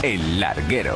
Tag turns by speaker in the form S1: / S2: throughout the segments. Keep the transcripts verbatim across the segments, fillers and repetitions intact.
S1: El Larguero,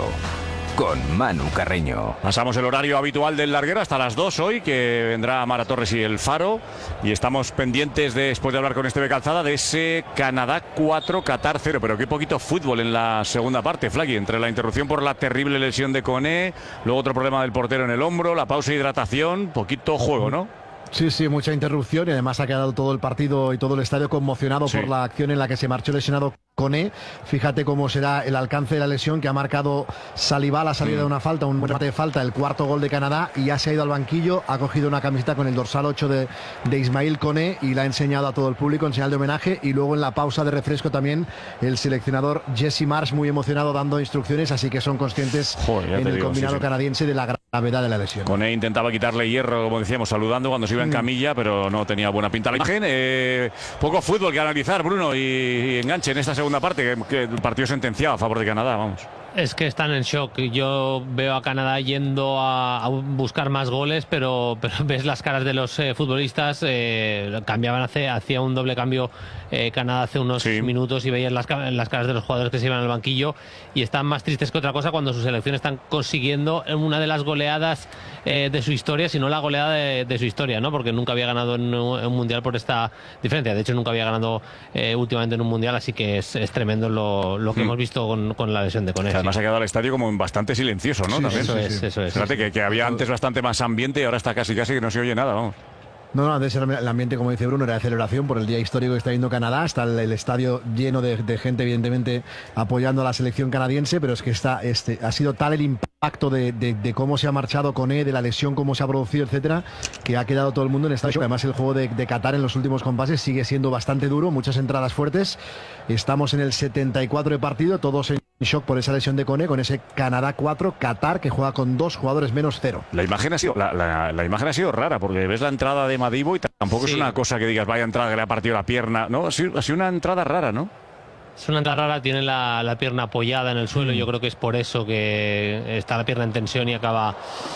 S1: con Manu Carreño.
S2: Pasamos el horario habitual del Larguero hasta las dos hoy, que vendrá Mara Torres y el Faro. Y estamos pendientes, de, después de hablar con Esteve Calzada, de ese Canadá cuatro, Qatar cero. Pero qué poquito fútbol en la segunda parte, Flagui. Entre la interrupción por la terrible lesión de Koné, luego otro problema del portero en el hombro, la pausa de hidratación, poquito juego, ¿no?
S3: Sí, sí, mucha interrupción y además ha quedado todo el partido y todo el estadio conmocionado
S2: sí.
S3: por la acción en la que se marchó lesionado Koné. Fíjate cómo será el alcance de la lesión que ha marcado Saliba, la salida mm. de una falta, un remate de falta, el cuarto gol de Canadá, y ya se ha ido al banquillo, ha cogido una camiseta con el dorsal ocho de, de Ismail Koné y la ha enseñado a todo el público en señal de homenaje. Y luego en la pausa de refresco también el seleccionador Jesse Marsh muy emocionado dando instrucciones, así que son conscientes Joder, en el digo, combinado sí, sí. canadiense de la gravedad de la lesión.
S2: Koné intentaba quitarle hierro, como decíamos, saludando cuando se iba en camilla, pero no tenía buena pinta la imagen. Eh, poco fútbol que analizar, Bruno, y, y enganche en esta segunda parte, que, que el partido sentenciado a favor de Canadá, vamos.
S4: Es que están en shock. Yo veo a Canadá yendo a, a buscar más goles, pero, pero ves las caras de los eh, futbolistas. Eh, cambiaban hace, hacía un doble cambio eh, Canadá hace unos sí. minutos y veías las, las caras de los jugadores que se iban al banquillo y están más tristes que otra cosa cuando su selección están consiguiendo una de las goleadas eh, de su historia, si no la goleada de, de su historia, ¿no? Porque nunca había ganado en un, en un mundial por esta diferencia. De hecho, nunca había ganado eh, últimamente en un mundial, así que es, es tremendo lo, lo que mm. hemos visto con, con la lesión de Koné.
S2: Además ha quedado el estadio como bastante silencioso, ¿no?
S3: Sí,
S2: También.
S3: Eso,
S2: sí,
S3: es,
S2: sí.
S3: eso es,
S2: Fíjate que, que había antes bastante más ambiente y ahora está casi casi que no se oye nada, vamos.
S3: No, no, antes el ambiente, como dice Bruno, era de celebración por el día histórico que está viendo Canadá. Está el, el estadio lleno de, de gente, evidentemente, apoyando a la selección canadiense, pero es que está, este, ha sido tal el impacto de, de, de cómo se ha marchado Koné, de la lesión, cómo se ha producido, etcétera, que ha quedado todo el mundo en estadio. Además, el juego de, de Qatar en los últimos compases sigue siendo bastante duro, muchas entradas fuertes. Estamos en el setenta y cuatro de partido, todos en shock por esa lesión de Koné, con ese Canadá cuatro, Qatar, que juega con dos jugadores menos cero.
S2: La imagen ha sido, la, la, la imagen ha sido rara, porque ves la entrada de Madibo y tampoco sí. es una cosa que digas, vaya entrada que le ha partido la pierna. No, ha sido, ha sido una entrada rara, ¿no?
S4: Es una entrada rara, tiene la, la pierna apoyada en el suelo, mm. yo creo que es por eso que está la pierna en tensión y acaba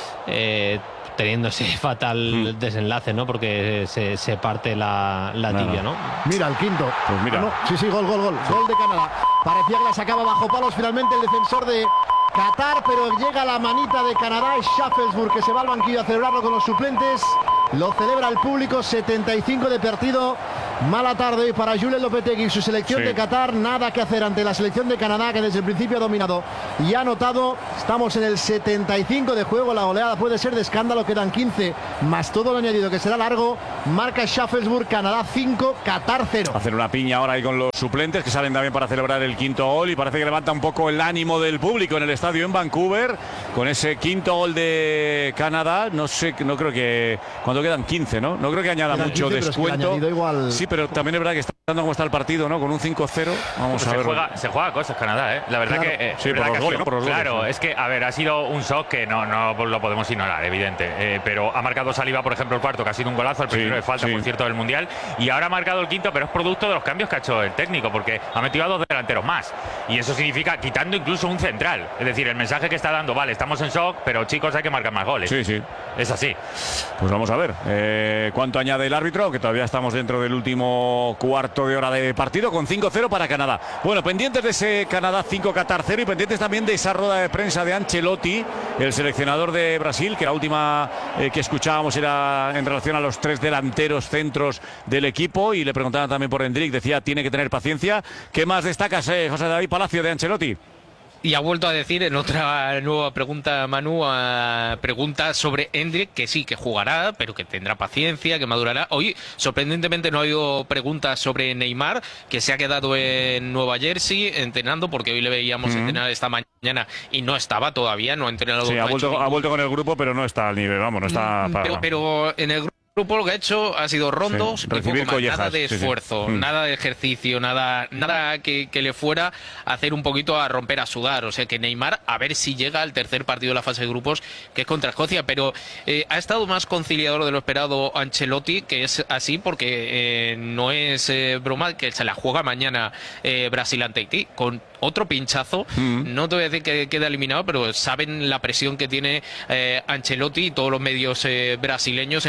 S4: eh, teniendo ese fatal mm. desenlace, ¿no? Porque se, se parte la, la tibia, ¿no?
S3: Mira, el quinto.
S2: Pues mira.
S3: Ah, no. Sí, sí, gol, gol, gol. Gol de Canadá. Parecía que la sacaba bajo palos finalmente el defensor de Qatar, pero llega la manita de Canadá, es Shufflesburg, que se va al banquillo a celebrarlo con los suplentes. Lo celebra el público, setenta y cinco de partido. Mala tarde hoy para Julen Lopetegui y su selección sí. de Qatar. Nada que hacer ante la selección de Canadá, que desde el principio ha dominado y ha anotado. Estamos en el setenta y cinco de juego. La goleada puede ser de escándalo. Quedan quince más todo lo añadido, que será largo. Marca Shufflesburg, Canadá cinco, Qatar cero.
S2: Hacer una piña ahora ahí con los suplentes que salen también para celebrar el quinto gol, y parece que levanta un poco el ánimo del público en el estadio en Vancouver con ese quinto gol de Canadá. No sé, no creo que cuando quedan quince, ¿no? No creo que añada quedan mucho quince, descuento. Es que igual... Sí, pero también es verdad que está dando como está el partido, ¿no? Con un cinco cero. Vamos
S5: pues
S2: a ver.
S5: Se juega, se juega cosas Canadá, ¿eh? La verdad claro. que. Eh,
S2: sí,
S5: verdad
S2: por,
S5: que
S2: los goles, ¿no? por los
S5: Claro,
S2: goles.
S5: es que, a ver, ha sido un shock que no, no lo podemos ignorar, evidente. Eh, pero ha marcado Saliba, por ejemplo, el cuarto, que ha sido un golazo, el primero sí, de falta, sí. por cierto, del Mundial. Y ahora ha marcado el quinto, pero es producto de los cambios que ha hecho el técnico, porque ha metido a dos delanteros más. Y eso significa quitando incluso un central. Es decir, el mensaje que está dando, vale, estamos en shock, pero chicos, hay que marcar más goles.
S2: Sí, sí.
S5: Es así.
S2: Pues vamos a ver eh, cuánto añade el árbitro, que todavía estamos dentro del último cuarto de hora de partido, con cinco cero para Canadá. Bueno, pendientes de ese Canadá cinco, Qatar cero, y pendientes también de esa rueda de prensa de Ancelotti, el seleccionador de Brasil, que la última eh, que escuchábamos era en relación a los tres delanteros centros del equipo, y le preguntaban también por Endrick, decía, tiene que tener paciencia. ¿Qué más destacas, eh, José David Palacio, de Ancelotti?
S6: Y ha vuelto a decir en otra nueva pregunta, Manu, a pregunta sobre Endrick, que sí, que jugará, pero que tendrá paciencia, que madurará. Hoy, sorprendentemente, no ha habido preguntas sobre Neymar, que se ha quedado en Nueva Jersey entrenando, porque hoy le veíamos uh-huh. entrenar esta mañana y no estaba todavía, no ha entrenado.
S2: Sí,
S6: no
S2: ha, vuelto, ha vuelto con el grupo, pero no está al nivel, vamos, no está para...
S6: Pero, pero en el grupo... El grupo lo que ha hecho ha sido rondos, sí,
S2: recibir
S6: poco más, nada de
S2: sí,
S6: esfuerzo,
S2: sí.
S6: nada de ejercicio, nada, nada que, que le fuera a hacer un poquito a romper, a sudar. O sea que Neymar, a ver si llega al tercer partido de la fase de grupos, que es contra Escocia, pero eh, ha estado más conciliador de lo esperado Ancelotti, que es así porque eh, no es eh, broma, que se la juega mañana eh, Brasil ante Haití, con otro pinchazo. Mm. No te voy a decir que queda eliminado, pero saben la presión que tiene eh, Ancelotti y todos los medios eh, brasileños en el partido de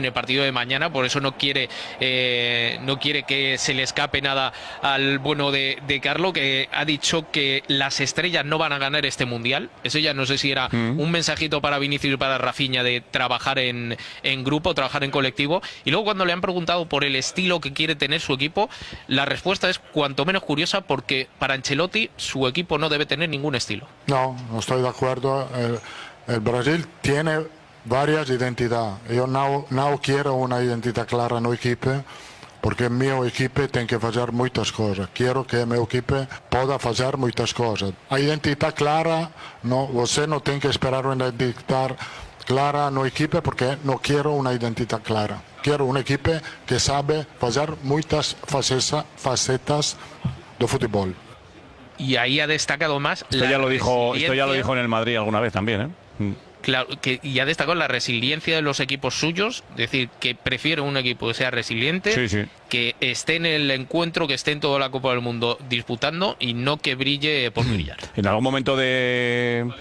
S6: de mañana, por eso no quiere eh, no quiere que se le escape nada al bueno de, de Carlo, que ha dicho que las estrellas no van a ganar este mundial. Eso ya no sé si era mm. un mensajito para Vinicius y para Rafinha de trabajar en, en grupo, trabajar en colectivo. Y luego cuando le han preguntado por el estilo que quiere tener su equipo, la respuesta es cuanto menos curiosa, porque para Ancelotti su equipo no debe tener ningún estilo.
S7: No, no estoy de acuerdo. El, el Brasil tiene varias identidades. Yo no, no quiero una identidad clara en el equipo, porque mi equipo tiene que hacer muchas cosas. Quiero que mi equipo pueda hacer muchas cosas. La identidad clara, no, usted no tiene que esperar una identidad clara en el equipo, porque no quiero una identidad clara. Quiero un equipo que sabe hacer muchas facetas, facetas de fútbol.
S6: Y ahí ha destacado más
S2: esto
S6: la
S2: ya lo dijo Esto ya lo dijo en el Madrid alguna vez también, ¿eh? Mm.
S6: Claro, que ya destacó la resiliencia de los equipos suyos, es decir, que prefiere un equipo que sea resiliente,
S2: sí, sí.
S6: que esté en el encuentro, que esté en toda la Copa del Mundo disputando y no que brille por brillar.
S2: En algún momento de,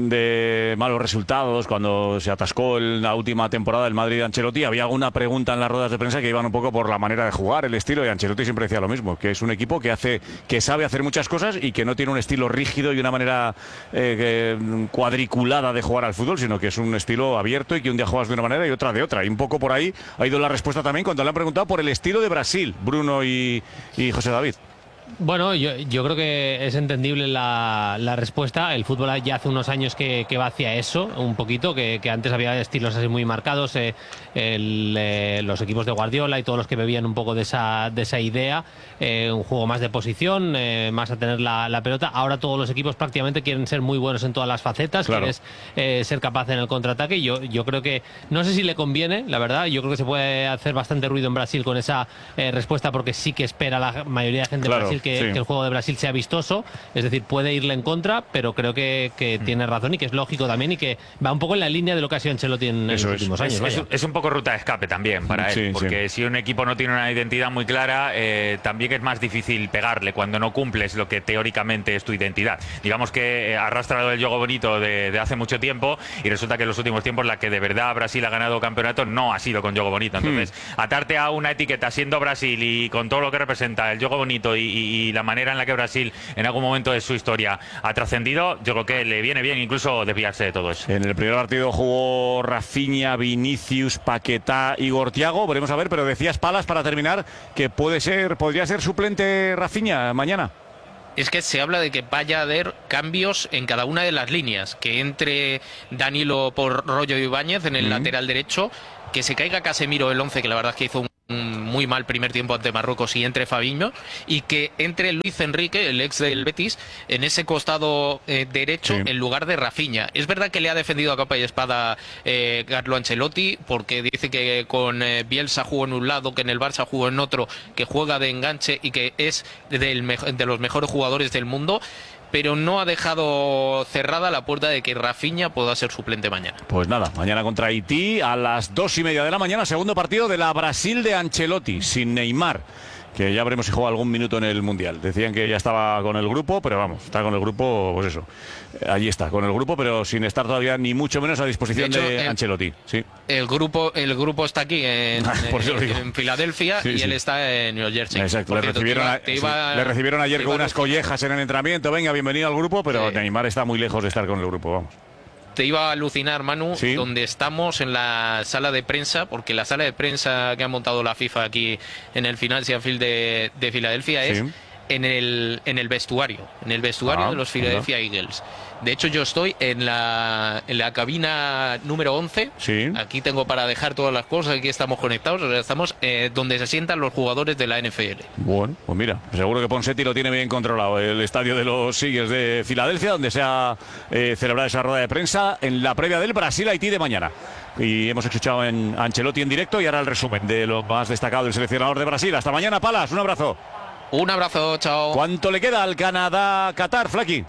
S2: de malos resultados, cuando se atascó en la última temporada del Madrid de Ancelotti, había alguna pregunta en las ruedas de prensa que iban un poco por la manera de jugar, el estilo, y Ancelotti siempre decía lo mismo, que es un equipo que hace, que sabe hacer muchas cosas y que no tiene un estilo rígido y una manera eh, cuadriculada de jugar al fútbol, sino que es un estilo abierto y que un día juegas de una manera y otra de otra. Y un poco por ahí ha ido la respuesta también cuando le han preguntado por el estilo de Brasil, Bruno y, y José David.
S4: Bueno, yo, yo creo que es entendible la, la respuesta. El fútbol ya hace unos años que, que va hacia eso, un poquito, que, que antes había estilos así muy marcados, eh, el, eh, los equipos de Guardiola y todos los que bebían un poco de esa, de esa idea, eh, un juego más de posición, eh, más a tener la, la pelota. Ahora todos los equipos prácticamente quieren ser muy buenos en todas las facetas,
S2: claro.
S4: Quieres eh, ser capaz en el contraataque. Y yo, yo creo que, no sé si le conviene, la verdad, yo creo que se puede hacer bastante ruido en Brasil con esa eh, respuesta, porque sí que espera la mayoría de gente
S2: claro.
S4: en Brasil que,
S2: Sí.
S4: que el juego de Brasil sea vistoso, es decir, puede irle en contra, pero creo que, que mm. tiene razón y que es lógico también y que va un poco en la línea de lo que ha sido Ancelotti en, en los últimos años.
S5: Es, es, es un poco ruta de escape también para él,
S2: sí,
S5: porque
S2: sí.
S5: si un equipo no tiene una identidad muy clara, eh, también es más difícil pegarle cuando no cumples lo que teóricamente es tu identidad. Digamos que eh, ha arrastrado el juego bonito de, de hace mucho tiempo y resulta que en los últimos tiempos la que de verdad Brasil ha ganado campeonato no ha sido con juego bonito. Entonces, mm. atarte a una etiqueta siendo Brasil y con todo lo que representa el juego bonito y, y, y la manera en la que Brasil en algún momento de su historia ha trascendido, yo creo que le viene bien incluso desviarse de todo eso.
S2: En el primer partido jugó Rafinha, Vinicius, Paquetá, Igor Thiago, veremos a ver, pero decías, Palas, para terminar, que puede ser, podría ser suplente Rafinha mañana.
S6: Es que se habla de que vaya a haber cambios en cada una de las líneas, que entre Danilo por Rollo Ibáñez en el mm. lateral derecho, que se caiga Casemiro el once, que la verdad es que hizo un muy mal primer tiempo ante Marruecos, y entre Fabinho, y que entre Luis Enrique, el ex del Betis, en ese costado eh, derecho, sí. en lugar de Rafinha. Es verdad que le ha defendido a capa y espada eh, Carlo Ancelotti, porque dice que con eh, Bielsa jugó en un lado, que en el Barça jugó en otro, que juega de enganche y que es del de los mejores jugadores del mundo, pero no ha dejado cerrada la puerta de que Rafinha pueda ser suplente mañana.
S2: Pues nada, mañana contra Haití a las dos y media de la mañana, segundo partido de la Brasil de Ancelotti, sin Neymar, que ya veremos si juega algún minuto en el Mundial. Decían que ya estaba con el grupo, pero vamos, está con el grupo, pues eso, allí está, con el grupo, pero sin estar todavía ni mucho menos a disposición de, hecho, de el, Ancelotti. Sí.
S6: El grupo el grupo está aquí en, en, en Filadelfia, sí, y sí. él está en New Jersey.
S2: Exacto, le, cierto, recibieron iba, a, sí, iba, le recibieron ayer con unas collejas en el entrenamiento, venga, bienvenido al grupo, pero sí. Neymar está muy lejos de estar con el grupo, vamos.
S6: Te iba a alucinar, Manu,
S2: ¿sí?
S6: donde estamos en la sala de prensa, porque la sala de prensa que ha montado la FIFA aquí en el Financial Field de, de Filadelfia es sí. en el en el vestuario, en el vestuario ah, de los Philadelphia ¿verdad? Eagles. De hecho, yo estoy en la, en la cabina número once.
S2: Sí.
S6: Aquí tengo para dejar todas las cosas, aquí estamos conectados, o sea, estamos eh, donde se sientan los jugadores de la N F L.
S2: Bueno, pues mira, seguro que Ponseti lo tiene bien controlado. El estadio de los Eagles de Filadelfia, donde se ha eh, celebrado esa rueda de prensa en la previa del Brasil-Haití de mañana. Y hemos escuchado en Ancelotti en directo y ahora el resumen de lo más destacado del seleccionador de Brasil. Hasta mañana, Palas, un abrazo.
S6: Un abrazo, chao.
S2: ¿Cuánto le queda al Canadá-Qatar, Flaqui?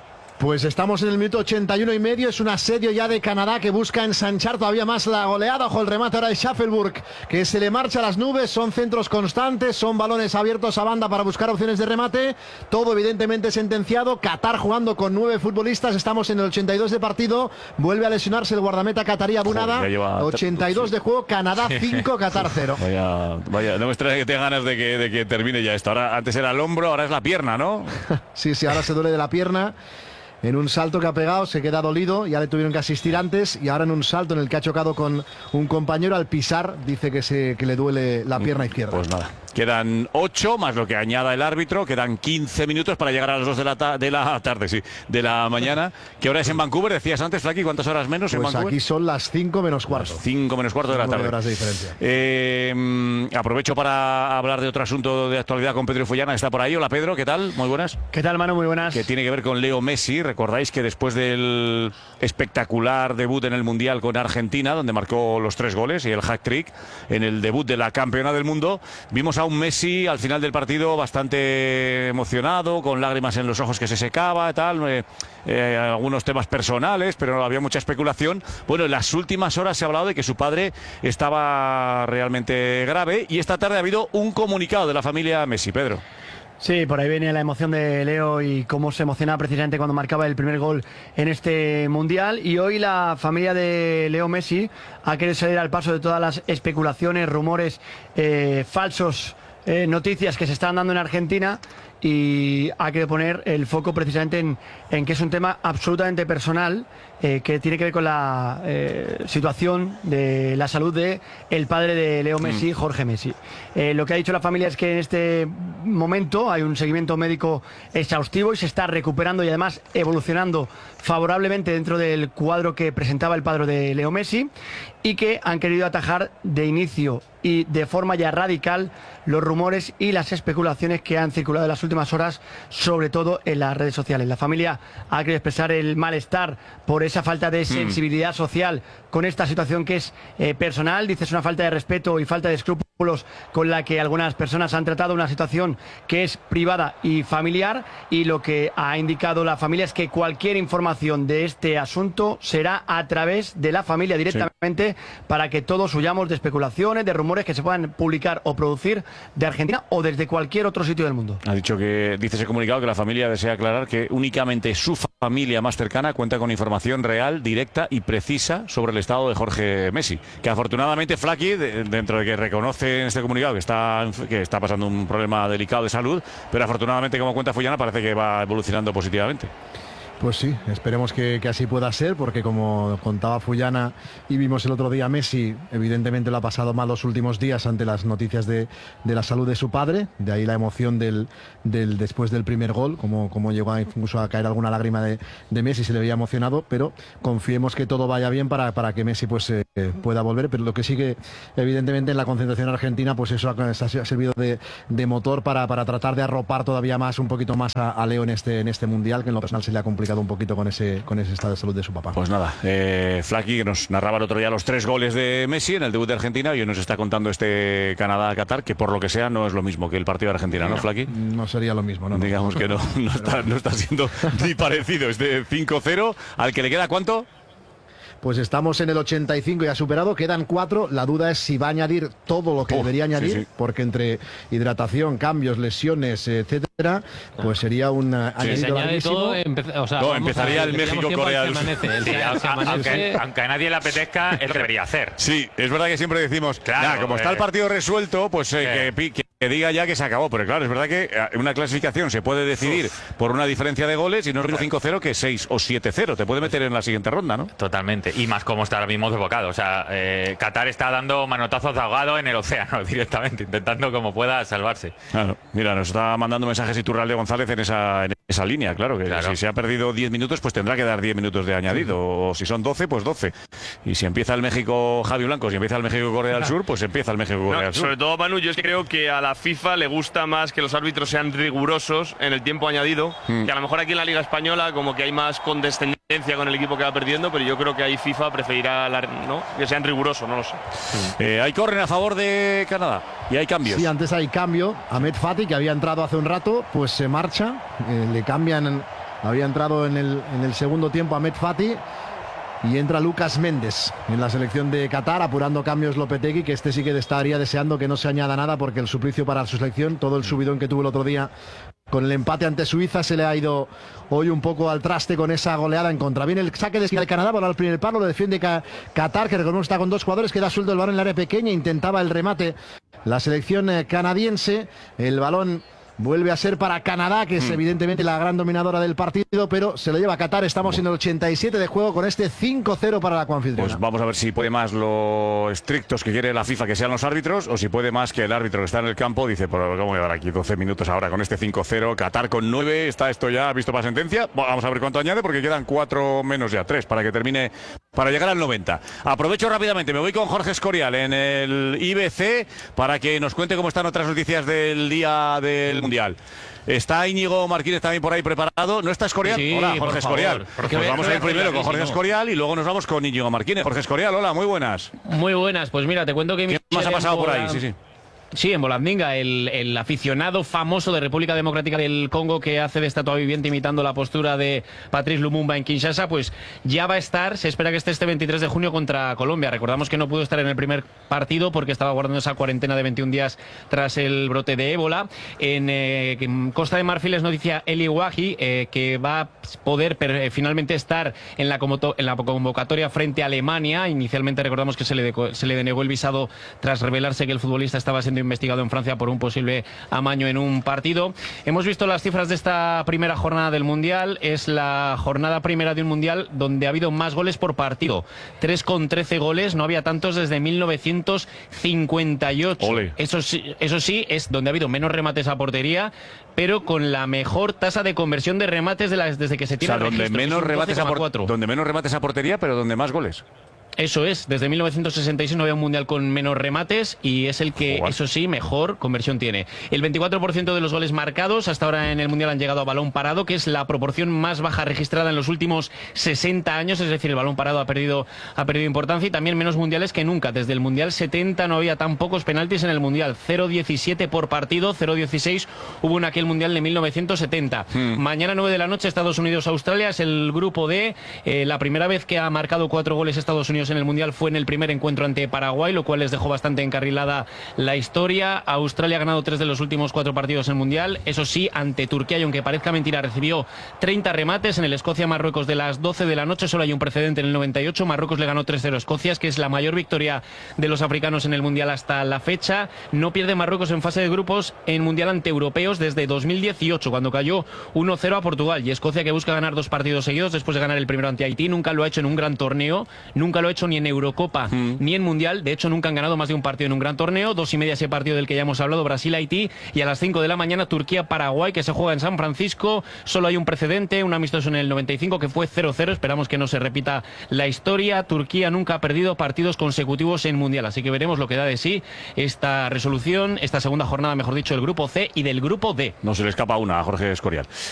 S3: Pues estamos en el minuto ochenta y uno y medio. Es un asedio ya de Canadá que busca ensanchar todavía más la goleada. Ojo el remate ahora de Schaffelburg, que se le marcha a las nubes. Son centros constantes, son balones abiertos a banda para buscar opciones de remate. Todo evidentemente sentenciado. Qatar jugando con nueve futbolistas. Estamos en el ochenta y dos de partido. Vuelve a lesionarse el guardameta qatarí Abunada. ochenta y dos de juego. Canadá cinco, Qatar cero.
S2: Vaya, vaya, no me extraña que tenga ganas de que, de que termine ya esto. Ahora, antes era el hombro, ahora es la pierna, ¿no?
S3: Sí, sí, ahora se duele de la pierna. En un salto que ha pegado se queda dolido, ya le tuvieron que asistir antes, y ahora en un salto en el que ha chocado con un compañero al pisar dice que, se, que le duele la pierna izquierda.
S2: Pues nada, quedan ocho más lo que añada el árbitro, quedan quince minutos para llegar a las dos de la, ta de la tarde, sí, de la mañana. ¿Qué hora es en Vancouver? Decías antes, Flaki, ¿cuántas horas menos
S3: pues
S2: en Vancouver?
S3: Aquí son las cinco menos cuarto.
S2: cinco menos cuarto de la tarde.
S3: Horas de diferencia.
S2: Eh, aprovecho para hablar de otro asunto de actualidad con Pedro Follana, está por ahí. Hola Pedro, ¿qué tal? Muy buenas.
S8: ¿Qué tal, Manu? Muy buenas.
S2: Que tiene que ver con Leo Messi. Recordáis que después del espectacular debut en el Mundial con Argentina, donde marcó los tres goles y el hat-trick en el debut de la campeona del mundo, vimos a un Messi al final del partido bastante emocionado, con lágrimas en los ojos que se secaba y tal, eh, eh, algunos temas personales, pero había mucha especulación. Bueno, en las últimas horas se ha hablado de que su padre estaba realmente grave, y esta tarde ha habido un comunicado de la familia Messi. Pedro.
S8: Sí, por ahí viene la emoción de Leo y cómo se emocionaba precisamente cuando marcaba el primer gol en este Mundial. Y hoy la familia de Leo Messi ha querido salir al paso de todas las especulaciones, rumores, eh, falsos, eh, noticias que se están dando en Argentina, y ha querido poner el foco precisamente en, en que es un tema absolutamente personal, eh, que tiene que ver con la eh, situación de la salud de el padre de Leo Messi, Jorge Messi. Eh, lo que ha dicho la familia es que en este momento hay un seguimiento médico exhaustivo y se está recuperando y además evolucionando favorablemente dentro del cuadro que presentaba el padre de Leo Messi, y que han querido atajar de inicio y de forma ya radical los rumores y las especulaciones que han circulado en las últimas horas, sobre todo en las redes sociales. La familia ha querido expresar el malestar por esa falta de sensibilidad social con esta situación que es eh, personal. Dice, es una falta de respeto y falta de escrúpulos con la que algunas personas han tratado una situación que es privada y familiar, y lo que ha indicado la familia es que cualquier información de este asunto será a través de la familia directamente, sí, para que todos huyamos de especulaciones, de rumores que se puedan publicar o producir de Argentina o desde cualquier otro sitio del mundo.
S2: Ha dicho que, dice ese comunicado, que la familia desea aclarar que únicamente su familia más cercana cuenta con información real, directa y precisa sobre el estado de Jorge Messi, que afortunadamente Flaki, de, dentro de que reconoce en este comunicado que está, que está pasando un problema delicado de salud, pero afortunadamente, como cuenta Follana, parece que va evolucionando positivamente.
S3: Pues sí, esperemos que, que así pueda ser, porque como contaba Follana y vimos el otro día, Messi evidentemente lo ha pasado mal los últimos días ante las noticias de, de la salud de su padre, de ahí la emoción del, del después del primer gol, como, como llegó a, incluso a caer alguna lágrima de, de Messi, se le veía emocionado, pero confiemos que todo vaya bien para, para que Messi pues eh, pueda volver. Pero lo que sí que evidentemente en la concentración argentina, pues eso ha, ha servido de, de motor para, para tratar de arropar todavía más, un poquito más a, a Leo en este, en este Mundial, que en lo personal se le ha complicado un poquito con ese, con ese estado de salud de su papá.
S2: Pues nada, eh, Flaki, que nos narraba el otro día los tres goles de Messi en el debut de Argentina, y hoy nos está contando este Canadá-Qatar, que por lo que sea no es lo mismo que el partido de Argentina, ¿no,
S3: no
S2: Flaki?
S3: No sería lo mismo, ¿no?
S2: Digamos
S3: no.
S2: que no, no, está, no está siendo ni parecido. Es de cinco cero, al que le queda ¿cuánto?
S3: Pues estamos en el ochenta y cinco y ha superado, quedan cuatro. La duda es si va a añadir todo lo que oh, debería añadir, sí, sí. porque entre hidratación, cambios, lesiones, etcétera, pues sería un
S4: sí,
S3: añadido larguísimo.
S4: Todo, empe o sea,
S2: no, empezaría el México-Corea del Sur.
S5: Sí, aunque, aunque a nadie le apetezca, es lo que debería hacer.
S2: Sí, es verdad que siempre decimos, claro, nah, como eh, está el partido resuelto, pues eh, eh. Que, que, que diga ya que se acabó. Pero claro, es verdad que una clasificación se puede decidir Uf. por una diferencia de goles, y no es cinco cero que seis o siete cero. Te puede meter en la siguiente ronda, ¿no?
S5: Totalmente. Y más como está ahora mismo desbocado. O sea, eh, Qatar está dando manotazos de ahogado en el océano directamente, intentando como pueda salvarse.
S2: Claro. Mira, nos está mandando mensajes Iturralde González en esa, en esa línea, claro, que claro. si se ha perdido diez minutos, pues tendrá que dar diez minutos de añadido, uh-huh. o si son doce, pues doce. Y si empieza el México Javi Blanco, si empieza el México Corea del Sur, pues empieza el México Corea
S9: no,
S2: del Sur.
S9: Sobre todo, Manu, yo creo que a la FIFA le gusta más que los árbitros sean rigurosos en el tiempo añadido, mm. que a lo mejor aquí en la Liga Española como que hay más condescendencia con el equipo que va perdiendo, pero yo creo que ahí FIFA preferirá la, ¿no? que sean rigurosos, no lo sé.
S2: Mm. Eh, hay córner a favor de Canadá y hay cambios.
S3: Sí, antes hay cambio. Ahmed Fati, que había entrado hace un rato, pues se marcha, eh, le cambian Había entrado en el, en el segundo tiempo Ahmed Fati. Y entra Lucas Méndez en la selección de Qatar, apurando cambios Lopetegui, que este sí que estaría deseando que no se añada nada, porque el suplicio para su selección, todo el subidón que tuvo el otro día con el empate ante Suiza, se le ha ido hoy un poco al traste con esa goleada en contra. Viene el saque de esquina del Canadá, bola al primer palo, lo defiende Qatar, que recordemos está con dos jugadores, que da suelto el balón en el área pequeña, intentaba el remate la selección canadiense, el balón vuelve a ser para Canadá, que es mm. evidentemente la gran dominadora del partido, pero se lo lleva a Qatar. Estamos en el ochenta y siete de juego con este cinco cero para la coanfitriona.
S2: Pues vamos a ver si puede más lo estrictos que quiere la FIFA que sean los árbitros, o si puede más que el árbitro que está en el campo dice, pues ¿cómo voy a dar aquí doce minutos ahora con este cinco cero? Qatar con nueve, está esto ya visto para sentencia. Vamos a ver cuánto añade, porque quedan cuatro menos ya, tres para que termine, para llegar al noventa. Aprovecho rápidamente, me voy con Jorge Escorial en el I B C para que nos cuente cómo están otras noticias del día del Mundial. Está Íñigo Martínez también por ahí preparado. ¿No está Escorial?
S4: Sí,
S2: hola, Jorge Escorial. Pues vamos a ir primero con Jorge Escorial y luego nos vamos con Íñigo Martínez. Jorge Escorial, hola, muy buenas.
S4: Muy buenas, pues mira, te cuento que...
S2: ¿Qué más ha pasado por ahí? Sí, sí.
S4: Sí, en Bolandinga, el, el aficionado famoso de República Democrática del Congo que hace de estatua viviente imitando la postura de Patrice Lumumba en Kinshasa, pues ya va a estar, se espera que esté este veintitrés de junio contra Colombia. Recordamos que no pudo estar en el primer partido porque estaba guardando esa cuarentena de veintiún días tras el brote de ébola. En, eh, en Costa de Marfil es noticia Eli Wahi, eh, que va a poder eh, finalmente estar en la, en la convocatoria frente a Alemania. Inicialmente recordamos que se le, de, se le denegó el visado tras revelarse que el futbolista estaba siendo investigado en Francia por un posible amaño en un partido. Hemos visto las cifras de esta primera jornada del Mundial. Es la jornada primera de un Mundial donde ha habido más goles por partido. tres con trece goles, no había tantos desde mil novecientos cincuenta y ocho. Ole. Eso sí, eso sí, es donde ha habido menos remates a portería, pero con la mejor tasa de conversión de remates de las, desde que se tiene
S2: o sea, donde menos remates a por, donde menos remates a portería, pero donde más goles.
S4: Eso es, desde mil novecientos sesenta y seis no había un mundial con menos remates y es el que, eso sí, mejor conversión tiene. El veinticuatro por ciento de los goles marcados hasta ahora en el mundial han llegado a balón parado, que es la proporción más baja registrada en los últimos sesenta años, es decir, el balón parado ha perdido, ha perdido importancia, y también menos mundiales que nunca. Desde el mundial setenta no había tan pocos penaltis en el mundial, cero coma diecisiete por partido, cero coma dieciséis hubo en aquel mundial de mil novecientos setenta. Hmm. Mañana nueve de la noche Estados Unidos-Australia, es el grupo D, eh, la primera vez que ha marcado cuatro goles Estados Unidos en el Mundial fue en el primer encuentro ante Paraguay, lo cual les dejó bastante encarrilada la historia. Australia ha ganado tres de los últimos cuatro partidos en el Mundial, eso sí, ante Turquía, y aunque parezca mentira, recibió treinta remates. En el Escocia-Marruecos de las doce de la noche solo hay un precedente en el noventa y ocho, Marruecos le ganó tres cero a Escocia, que es la mayor victoria de los africanos en el Mundial hasta la fecha. No pierde Marruecos en fase de grupos en Mundial ante europeos desde dos mil dieciocho, cuando cayó uno cero a Portugal, y Escocia, que busca ganar dos partidos seguidos después de ganar el primero ante Haití, nunca lo ha hecho en un gran torneo, nunca lo ha hecho ni en Eurocopa mm. ni en Mundial. De hecho, nunca han ganado más de un partido en un gran torneo. Dos y media ese partido del que ya hemos hablado, Brasil-Haití, y a las cinco de la mañana Turquía-Paraguay, que se juega en San Francisco. Solo hay un precedente, un amistoso en el noventa y cinco que fue cero cero. Esperamos que no se repita la historia. Turquía nunca ha perdido partidos consecutivos en Mundial, así que veremos lo que da de sí esta resolución, esta segunda jornada, mejor dicho, del grupo C y del grupo D.
S2: No se le escapa una a Jorge Escorial.